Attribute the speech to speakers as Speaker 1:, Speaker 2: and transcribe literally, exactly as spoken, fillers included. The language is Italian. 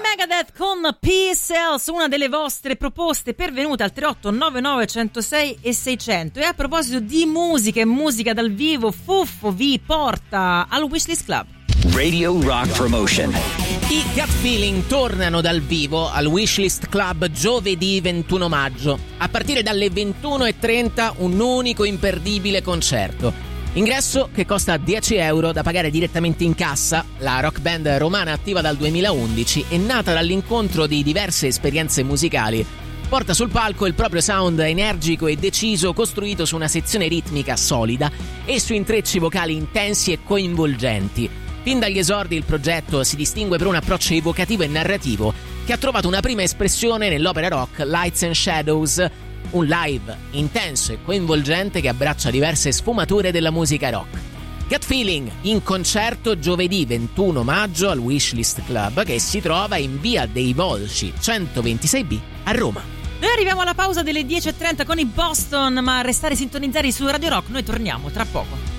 Speaker 1: Megadeth con P-Cells, una delle vostre proposte pervenute al tre otto nove nove uno zero sei e seicento. E a proposito di musica e musica dal vivo, Fuffo vi porta al Wishlist Club.
Speaker 2: Radio Rock Promotion.
Speaker 3: I Gut Feeling tornano dal vivo al Wishlist Club giovedì ventuno maggio. A partire dalle ventuno e trenta un unico imperdibile concerto. Ingresso che costa dieci euro da pagare direttamente in cassa. La rock band romana attiva dal duemilaundici e nata dall'incontro di diverse esperienze musicali. Porta sul palco il proprio sound energico e deciso costruito su una sezione ritmica solida e su intrecci vocali intensi e coinvolgenti. Fin dagli esordi il progetto si distingue per un approccio evocativo e narrativo che ha trovato una prima espressione nell'opera rock Lights and Shadows, un live intenso e coinvolgente che abbraccia diverse sfumature della musica rock. Gut Feeling in concerto giovedì ventuno maggio al Wishlist Club, che si trova in via dei Volsci centoventisei B a Roma.
Speaker 1: Noi arriviamo alla pausa delle dieci e trenta con i Boston, ma a restare sintonizzati su Radio Rock, noi torniamo tra poco.